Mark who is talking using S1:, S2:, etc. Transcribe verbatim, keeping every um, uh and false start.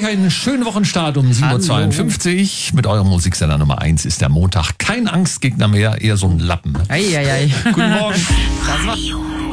S1: euch einen schönen Wochenstart um sieben Uhr zweiundfünfzig. Mit eurem Musiksender Nummer eins ist der Montag kein Angstgegner mehr, eher so ein Lappen.
S2: Ei, ei, ei.
S1: Guten Morgen.
S2: Das war